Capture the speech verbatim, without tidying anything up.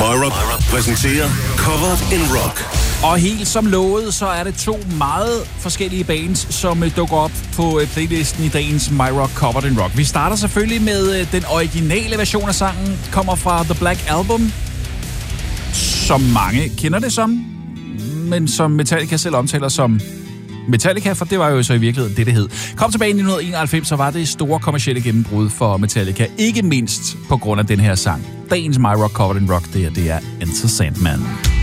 My Rock præsenterer Covered in Rock. Og helt som lovet, så er det to meget forskellige bands, som dukker op på playlisten i dagens My Rock Covered in Rock. Vi starter selvfølgelig med den originale version af sangen, kommer fra The Black Album, som mange kender det som, men som Metallica selv omtaler som Metallica, for det var jo så i virkeligheden det, det hed. Kom tilbage i nitten enoghalvfems, så var det store kommercielle gennembrud for Metallica, ikke mindst på grund af den her sang. Dagens My Rock Covered in Rock, det er, det er Enter Sandman.